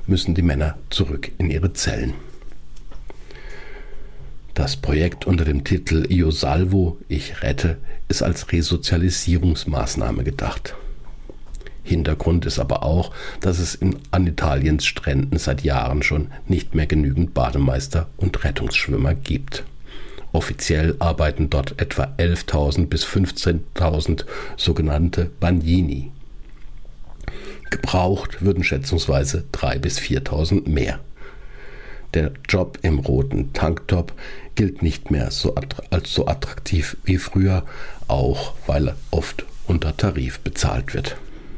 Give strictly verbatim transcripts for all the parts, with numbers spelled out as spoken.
müssen die Männer zurück in ihre Zellen. Das Projekt unter dem Titel Io Salvo, ich rette, ist als Resozialisierungsmaßnahme gedacht. Hintergrund ist aber auch, dass es in, an Italiens Stränden seit Jahren schon nicht mehr genügend Bademeister und Rettungsschwimmer gibt. Offiziell arbeiten dort etwa elftausend bis fünfzehntausend sogenannte Bagnini. Gebraucht würden schätzungsweise dreitausend bis viertausend mehr. Der Job im roten Tanktop gilt nicht mehr so als so attraktiv wie früher, auch weil er oft unter Tarif bezahlt wird.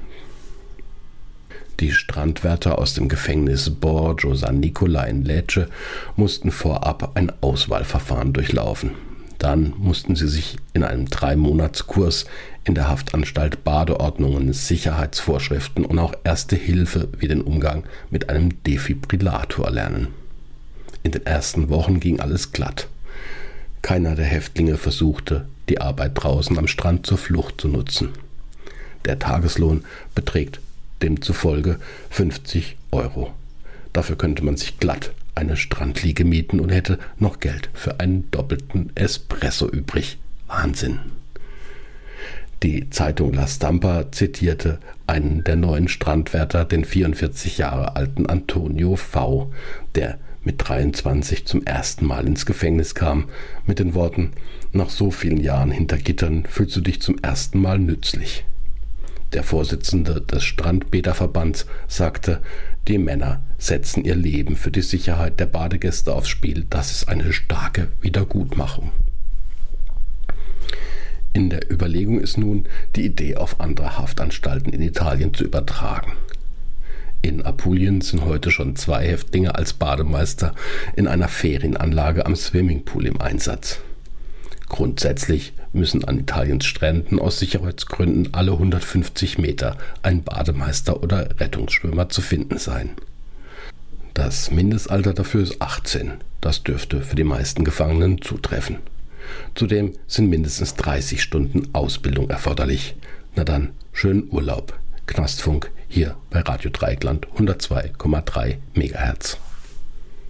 Die Strandwärter aus dem Gefängnis Borgo San Nicola in Lecce mussten vorab ein Auswahlverfahren durchlaufen. Dann mussten sie sich in einem Drei-Monats-Kurs in der Haftanstalt Badeordnungen, Sicherheitsvorschriften und auch Erste Hilfe wie den Umgang mit einem Defibrillator lernen. In den ersten Wochen ging alles glatt. Keiner der Häftlinge versuchte, die Arbeit draußen am Strand zur Flucht zu nutzen. Der Tageslohn beträgt demzufolge fünfzig Euro. Dafür könnte man sich glatt eine Strandliege mieten und hätte noch Geld für einen doppelten Espresso übrig. Wahnsinn! Die Zeitung La Stampa zitierte einen der neuen Strandwärter, den vierundvierzig Jahre alten Antonio V., der mit dreiundzwanzig zum ersten Mal ins Gefängnis kam, mit den Worten: Nach so vielen Jahren hinter Gittern fühlst du dich zum ersten Mal nützlich. Der Vorsitzende des Strandbäderverbands sagte, die Männer setzen ihr Leben für die Sicherheit der Badegäste aufs Spiel. Das ist eine starke Wiedergutmachung. In der Überlegung ist nun, die Idee auf andere Haftanstalten in Italien zu übertragen. In Apulien sind heute schon zwei Häftlinge als Bademeister in einer Ferienanlage am Swimmingpool im Einsatz. Grundsätzlich müssen an Italiens Stränden aus Sicherheitsgründen alle hundertfünfzig Meter ein Bademeister oder Rettungsschwimmer zu finden sein. Das Mindestalter dafür ist achtzehn. Das dürfte für die meisten Gefangenen zutreffen. Zudem sind mindestens dreißig Stunden Ausbildung erforderlich. Na dann, schönen Urlaub. Knastfunk hier bei Radio Dreieckland hundertzwei Komma drei Megahertz.